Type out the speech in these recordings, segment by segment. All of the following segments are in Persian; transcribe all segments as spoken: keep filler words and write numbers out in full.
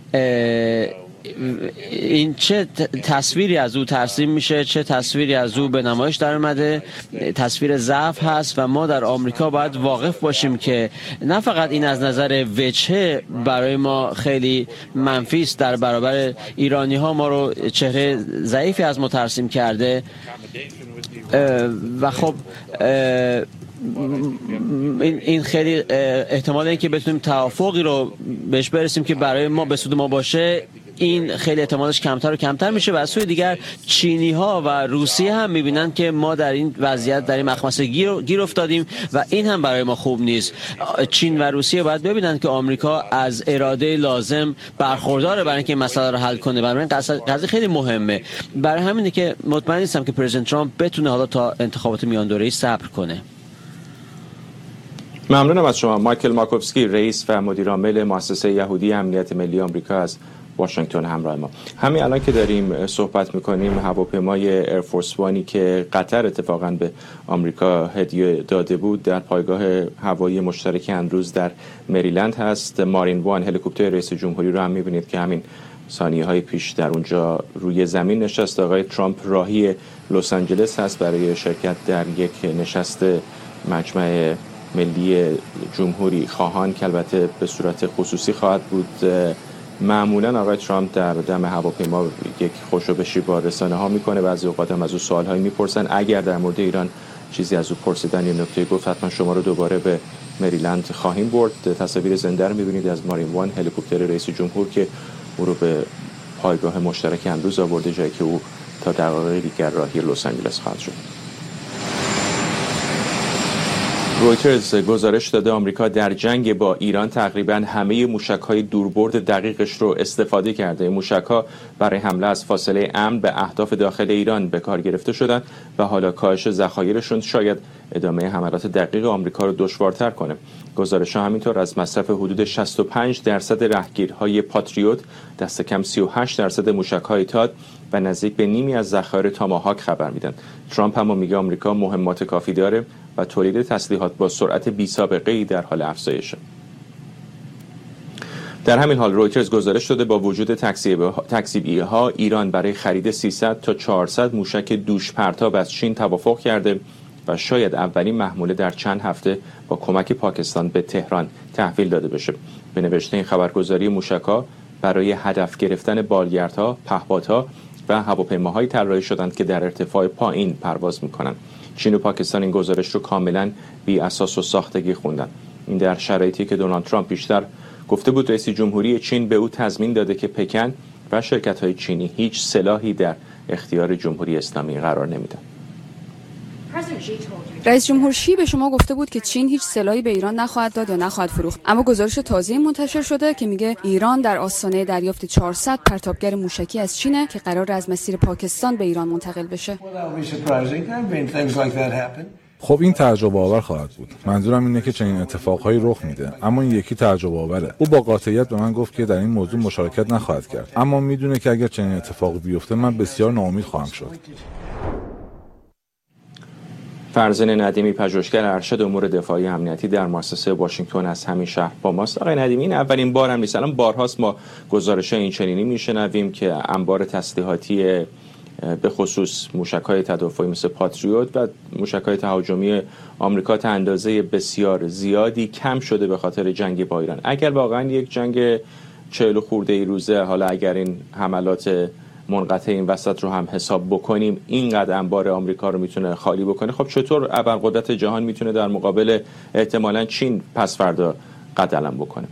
این چه تصویری از او ترسیم میشه، چه تصویری از او به نمایش در اومده، تصویر ضعف هست و ما در آمریکا باید واقف باشیم که نه فقط این از نظر وجهه برای ما خیلی منفی است، در برابر ایرانی ها ما رو چهره ضعیفی از ما ترسیم کرده و خب این خیلی احتمال اینکه بتونیم توافقی رو بهش برسیم که برای ما به سود ما باشه، این خیلی احتمالش کمتر و کمتر میشه و از سوی دیگر چینی ها و روسیه هم میبینن که ما در این وضعیت در این مخمصه گیر, گیر افتادیم و این هم برای ما خوب نیست. چین و روسیه باید ببینن که آمریکا از اراده لازم برخورداره برای اینکه این مسئله رو حل کنه. برای من قضیه خیلی مهمه. برای همینه که مطمئن نیستم که پرزیدنت ترامپ بتونه حالا تا انتخابات میان دوره‌ای صبر کنه. ممنونم از شما. مایکل ماکوفسکی، رئیس و مدیر عامل مؤسسه یهودی امنیت ملی آمریکا از واشنگتن همراه ما. همین الان که داریم صحبت میکنیم، هواپیمای ایرفورس وانی که قطر اتفاقا به آمریکا هدیه داده بود در پایگاه هوایی مشترک اندروز در مریلند هست. مارین وان، هلیکوپتر رئیس جمهوری رو هم میبینید که همین ثانیه های پیش در اونجا روی زمین نشست. آقای ترامپ راهی لس آنجلس هست برای شرکت در یک نشست مجمع ملی جمهوری خواهان که البته به صورت خصوصی خواهد بود. معمولا آقای ترامپ در دم هواپیما یک خوشوبشی با رسانه ها میکنه، بعضی اوقات هم از او سوال هایی میپرسن. اگر در مورد ایران چیزی از او پرسیدن یا نکته گفت، حتما شما رو دوباره به مریلند خواهیم برد. تصاویر زنده رو میبینید از مارین وان، هلیکوپتر رئیس جمهور که او رو به پایگاه مشترک اندوز آورده، جایی که او تا دقایق دیگر راهی لس آنجلس خواهد شد. رویترز گزارش داده آمریکا در جنگ با ایران تقریباً همه موشک‌های دوربرد دقیقش رو استفاده کرده. موشک‌ها برای حمله از فاصله امن به اهداف داخل ایران به کار گرفته شدند و حالا کاهش ذخایرشون شاید ادامه حملات دقیق آمریکا رو دشوارتر کنه. گزارش‌ها همینطور از مصرف حدود شصت و پنج درصد راهگیرهای پاتریوت، دست کم سی و هشت درصد موشک‌های تاد و نزدیک به نیمی از ذخایر تاماهاک خبر میدن. ترامپ هم میگه آمریکا مهمات کافی داره و تولید تسلیحات با سرعت بی‌سابقه‌ای در حال افزایشه. در همین حال رویترز گزارش داده با وجود تکذیبی‌ها ایران برای خرید سیصد تا چهارصد موشک دوش پرتاب از چین توافق کرده و شاید اولین محموله در چند هفته با کمک پاکستان به تهران تحویل داده بشه. به نوشته این خبرگزاری، موشک‌ها برای هدف گرفتن بالگردها، پهپادها و هواپیماهایی طراحی شدند که در ارتفاع پایین پرواز می‌کنند. چین و پاکستان این گزارش رو کاملا بی اساس و ساختگی خوندن. این در شرایطی که دونالد ترامپ بیشتر گفته بود رئیس جمهوری چین به او تضمین داده که پکن و شرکت‌های چینی هیچ سلاحی در اختیار جمهوری اسلامی قرار نمیدن. رئیس جمهور شی به شما گفته بود که چین هیچ سلاحی به ایران نخواهد داد یا نخواهد فروخت، اما گزارش تازه‌ای منتشر شده که میگه ایران در آستانه دریافت چهارصد پرتابگر موشکی از چینه که قرار از مسیر پاکستان به ایران منتقل بشه. خب این تعجب آور خواهد بود. منظورم اینه که چنین اتفاقهایی رخ میده، اما این یکی تعجب آوره. او با قاطعیت به من گفت که در این موضوع مشارکت نخواهد کرد، اما میدونه که اگر چنین اتفاقی بیفته من بسیار ناامید خواهم شد. فرزین ندیمی، پژوهشگر ارشد امور دفاعی امنیتی در مؤسسه واشنگتن از همین شهر با ماست. آقای ندیمی، این اولین بار هم نیست، الان بارهاست ما گزارش این چنینی میشنویم که انبار تسلیحاتی به خصوص موشک‌های تدافعی مثل پاتریوت و موشک‌های تهاجمی آمریکا تا اندازه بسیار زیادی کم شده به خاطر جنگ با ایران. اگر واقعا یک جنگ چهل خورده ای روزه، حالا اگر این حملات منقطع این وسط رو هم حساب بکنیم، اینقدر انبار آمریکا رو میتونه خالی بکنه، خب چطور ابرقدرت جهان میتونه در مقابل احتمالاً چین پس فردا قد علم بکنه؟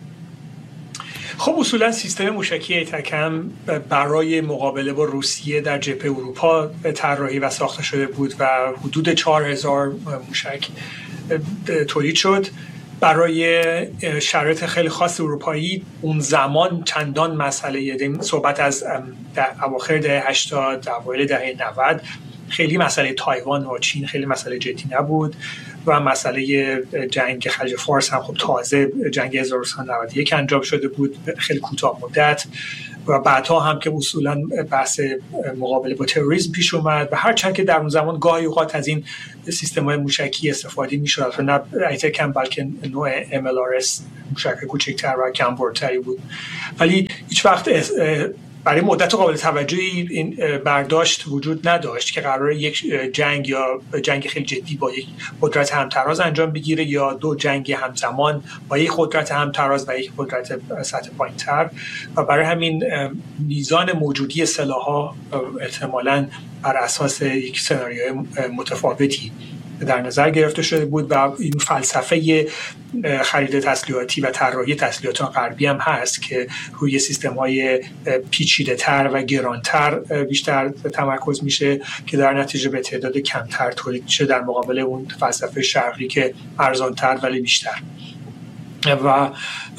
خب اصولا سیستم موشکی ایتکم برای مقابله با روسیه در جبهه اروپا طراحی و ساخته شده بود و حدود چهار هزار موشک تولید شد. برای شرایط خیلی خاص اروپایی اون زمان چندان مسئله، صحبت از اواخر دهه هشتاد، اوایل دهه نود، خیلی مسئله تایوان و چین خیلی مسئله جدی نبود و مسئله جنگ خلیج فارس هم خب تازه جنگ هزار و سیصد و نود و یک انجام شده بود، خیلی کوتاه مدت، و بعدها هم که اصولا بحث مقابله با تروریسم پیش اومد و هرچند که در اون زمان گاهی اوقات از این سیستم‌های موشکی استفاده می‌شد، نه ایته کم بلکه نوع ام ال آر اس موشک کوچکتر و کمبردتری بود، ولی هیچ وقت برای مدت قابل توجهی این برداشت وجود نداشت که قراره یک جنگ یا جنگ خیلی جدی با یک قدرت همتراز انجام بگیره یا دو جنگ همزمان با یک قدرت همتراز و یک قدرت سطح پایین‌تر، و برای همین میزان موجودی سلاح‌ها احتمالاً بر اساس یک سناریوی متفاوتی در نظر گرفته شده بود و این فلسفه خرید تسلیحاتی و طراحی تسلیحات غربی هم هست که روی سیستم‌های پیچیده‌تر و گرانتر بیشتر تمرکز میشه که در نتیجه به تعداد کمتر تولید میشه در مقابل اون فلسفه شرقی که ارزان‌تر ولی بیشتر. و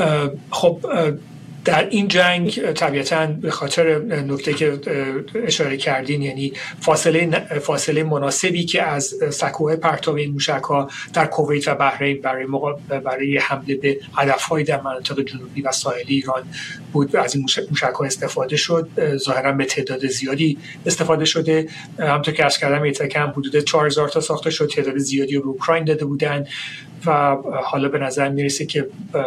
خب در این جنگ طبیعتاً به خاطر نکته که اشاره کردین، یعنی فاصله فاصله مناسبی که از سکوهای پرتاب این موشک‌ها در کویت و بحرین برای برای حمله به هدف‌های در مناطق جنوبی و ساحلی ایران بود، از این موشک‌ها استفاده شد. ظاهراً به تعداد زیادی استفاده شده، همونطور که عرض کردم ایتکم حدود چهار هزار تا ساخته شد، تعداد زیادی رو اوکراین داده بودن و حالا به نظر میرسه که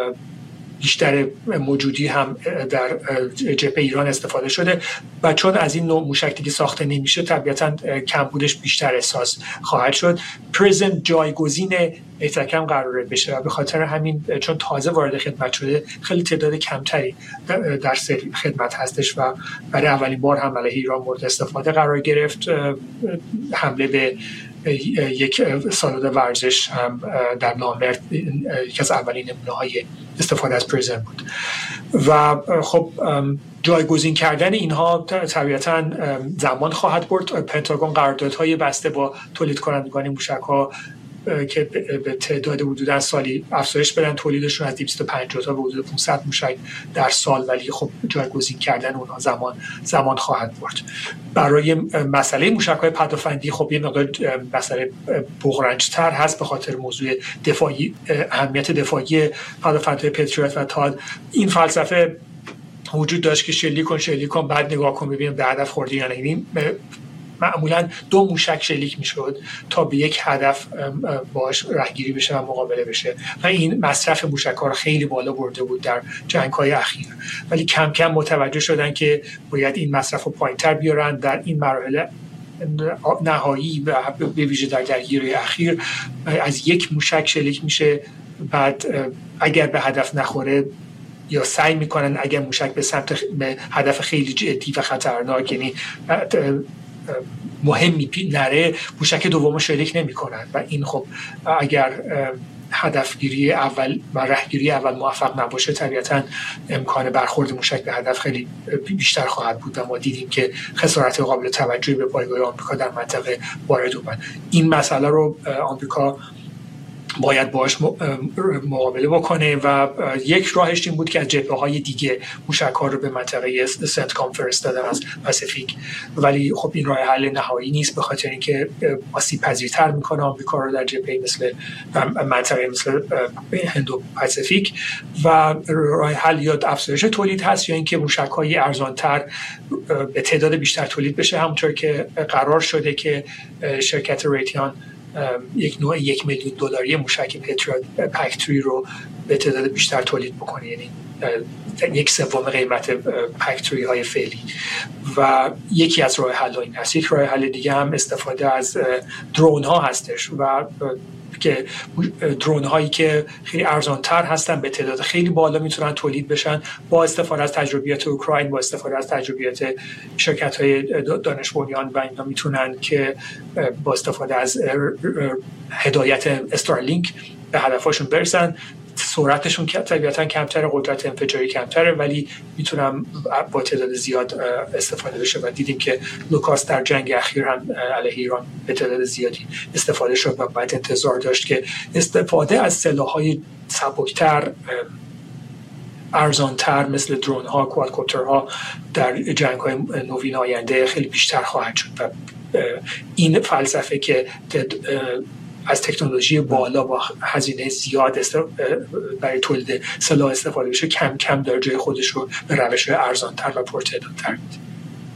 بیشتر موجودی هم در جبهه ایران استفاده شده و چون از این نوع موشک دیگه ساخته نمیشه طبیعتاً کمبودش بیشتر احساس خواهد شد. پریزم جایگزین ایتکم قراره بشه و به خاطر همین چون تازه وارد خدمت شده خیلی تعداد کمتری در سری خدمت هستش و برای اولین بار هم علیه ایران مورد استفاده قرار گرفت. حمله به یک سالاد ورزش هم در نامرد یکی از اولین نمونه‌های استفاده از پریزم بود و خب جایگزین کردن اینها طبیعتاً زمان خواهد برد. پنتاگون قراردادهای بسته با تولید کنندگان موشک‌ها که به تعداد حدوداً سالی افزایش بدن تولیدشون از دویست و پنجاه تا به حدود پانصد موشک در سال، ولی خب جایگزین کردن اونها زمان زمان خواهد برد. برای مسئله موشک‌های پدافندی خب یه مقدار مسئله بغرنج‌تر هست به خاطر موضوع دفاعی، اهمیت دفاعی پدافندهای پتریوت و تاد. این فلسفه وجود داشت که شلیک کن شلیک کن بعد نگاه کن ببینیم به هدف خورده یا نه. معمولا دو موشک شلیک میشد تا به یک هدف باش رهگیری بشه و مقابله بشه و این مصرف موشک‌ها رو خیلی بالا برده بود در جنگ‌های اخیر، ولی کم کم متوجه شدن که باید این مصرف رو پایین‌تر بیارن. در این مراحل نهایی و به ویژه در درگیری اخیر از یک موشک شلیک میشه، بعد اگر به هدف نخوره یا سعی میکنن اگر موشک به سمت به هدف خیلی جدی و خطرناک یعنی مهمی نره موشک دومو شلیک نمی‌کنن و این خب اگر هدفگیری اول و رهگیری اول موفق نباشه طبیعتاً امکان برخورد موشک به هدف خیلی بیشتر خواهد بود و ما دیدیم که خسارت قابل توجهی به پایگاه آمریکا در منطقه وارد اومد. این مسئله رو آمریکا باید باش مقابله بکنه و یک راهش این بود که از جبهه‌های دیگه موشک‌ها رو به منطقه سنت کام فرستادن از پاسیفیک، ولی خب این راه حل نهایی نیست به خاطر اینکه آسیب پذیرتر میکنه آمریکا رو در جبهه مثل منطقه مثل هندو پاسیفیک و راه حل یا افزایش تولید هست یا اینکه موشک‌های ارزان‌تر به تعداد بیشتر تولید بشه، همونطور که قرار شده که شرکت ریتیان یک نوع یک میلیون دلاری موشک پتریوت پک تری رو به تعداد بیشتر تولید بکنه، یعنی یک سوم قیمت پک تری های فعلی. و یکی از راه حل این هست. یک راه حل دیگه هم استفاده از درون ها هستش و که درون هایی که خیلی ارزانتر هستن به تعداد خیلی بالا میتونن تولید بشن با استفاده از تجربیات اوکراین، با استفاده از تجربیات شرکت های دانش بنیان و اینا میتونن که با استفاده از هدایت استارلینک به هدفشون برسن. سرعتشون طبیعتاً کمتره، قدرت انفجاری کمتره، ولی میتونم با تعداد زیاد استفاده بشه و دیدیم که لوکاس در جنگ اخیر هم علیه ایران به تعداد زیادی استفاده شد و باید انتظار داشت که استفاده از سلاح‌های سبکتر ارزانتر مثل درون ها، کوادکوپترها در جنگ های نوین آینده خیلی بیشتر خواهد شد و این فلسفه که از تکنولوژی بالا با هزینه زیاد برای تولید سلاح استفاده بشه کم کم داره جای خودش رو به روش‌های ارزان‌تر و پرتعدادتر میده.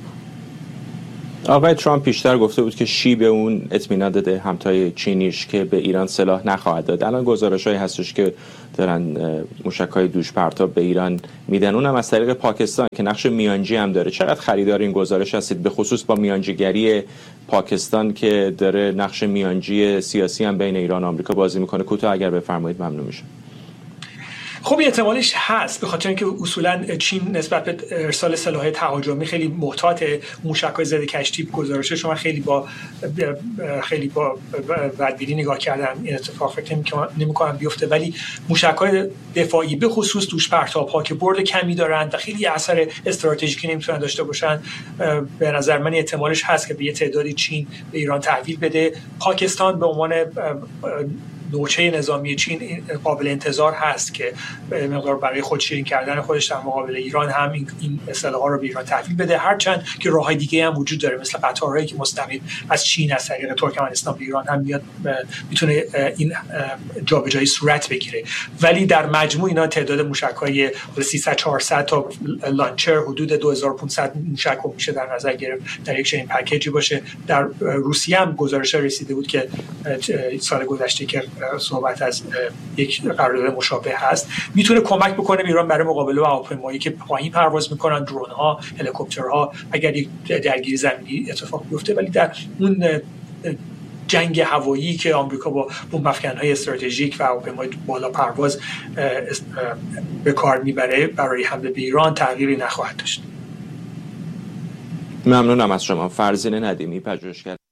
آقای ترامپ پیشتر گفته بود که شی به اون اطمینان داده همتای چینیش که به ایران سلاح نخواهد داد. الان گزارش‌هایی هستش که دارن موشک‌های دوش پرتاب به ایران میدن، اونم از طریق پاکستان که نقش میانجی هم داره. چقدر خریدار این گزارش هستید، به خصوص با میانجیگری پاکستان که داره نقش میانجی سیاسی هم بین ایران و آمریکا بازی میکنه؟ کوتاه اگر بفرمایید ممنون میشه. خب احتمالش هست، به خاطر اینکه اصولا چین نسبت به ارسال سلاح تهاجمی خیلی محتاط. موشک‌های ضد کشتی گزارش شما خیلی با خیلی با بدبینی نگاه کردن، این اتفاق فکر نمی‌کنم بیفته، ولی موشک‌های دفاعی به خصوص دوش پرتاب‌ها که برد کمی دارن و خیلی اثر استراتژیکی نمیتونن داشته باشن، به نظر من احتمالش هست که به یه تعدادی چین به ایران تحویل بده. پاکستان به عنوان نوچه نظامی چین قابل انتظار هست که مقدار برای خودشیرین کردن خودش در مقابل ایران هم این این اصطلاحات رو به ایران تحویل بده، هرچند که راههای دیگه هم وجود داره مثل قطارهایی که مستقیم از چین از طریق ترکمنستان به ایران هم میاد، میتونه این جابجایی صورت بگیره. ولی در مجموع اینا تعداد موشک‌های سیصد چهارصد تا لانچر حدود دو هزار و پانصد موشک رو میشه در نظر گرفت در یک چنین پکیجی باشه. در روسیه هم گزارش رسیده بود که سال گذشته که صحبت از یک قرارداد مشابه هست، میتونه کمک بکنه ایران برای مقابله با هواپیمایی که پایین پرواز میکنن، درون ها، هلیکوپترها، اگر یک درگیری زمینی اتفاق بیفته. ولی در اون جنگ هوایی که آمریکا با بمب افکن‌های استراتژیک و هواپیمای بالا پرواز به کار میبره برای حمله به ایران تغییری نخواهد داشت. ممنونم از شما. فرزین ندیمی، پژوهشگر